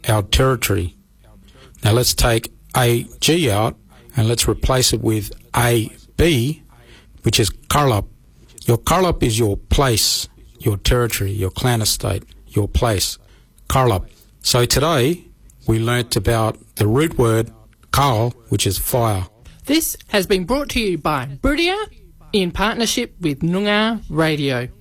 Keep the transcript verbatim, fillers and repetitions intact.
our territory. Now let's take A G out and let's replace it with A B, which is Karlup. Your Karlup is your place, your territory, your clan estate, your place. Karlup. So today we learnt about the root word Karl, which is fire. This has been brought to you by Buritia in partnership with Noongar Radio.